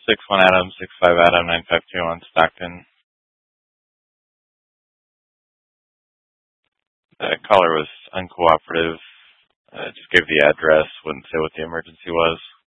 61 Adam, 65 Adam, 9521 Stockton. The caller was uncooperative. Just gave the address, wouldn't say what the emergency was.